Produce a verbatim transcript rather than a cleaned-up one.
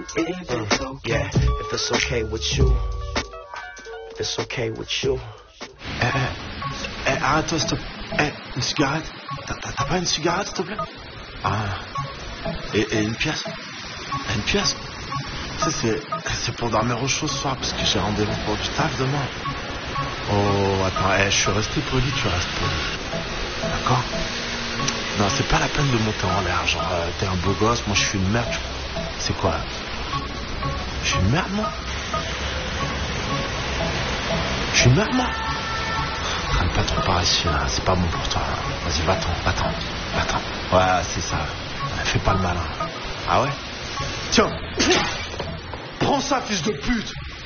if it's okay. Yeah, if it's okay with you. If it's okay with you. Eh, eh, eh, arrête-toi, stop. Eh, une cigarette? T'as pas une cigarette, s'il te plaît? Ah. Et, et une pièce? Une pièce? Tu sais, c'est pour dormir au chaud ce soir, parce que j'ai rendez-vous pour du taf demain. Oh, attends, eh, je suis resté poli, tu restes poli. D'accord? Non, c'est pas la peine de monter en l'air, genre, euh, t'es un beau gosse, moi je suis une merde. C'est quoi? Je suis une merde, moi? Je suis une merde, moi? Traîne pas trop par ici, là, c'est pas bon pour toi. Vas-y, va-t'en, va-t'en, va-t'en. Ouais, c'est ça. Fais pas le malin. Ah ouais? Tiens! Prends ça, fils de pute!